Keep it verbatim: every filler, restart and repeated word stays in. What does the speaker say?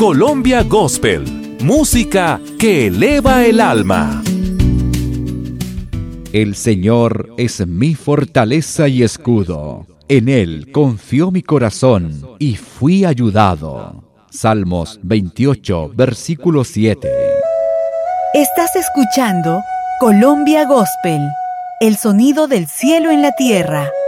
Colombia Gospel, música que eleva el alma. El Señor es mi fortaleza y escudo. En Él confió mi corazón y fui ayudado. Salmos veintiocho, versículo siete. Estás escuchando Colombia Gospel, el sonido del cielo en la tierra.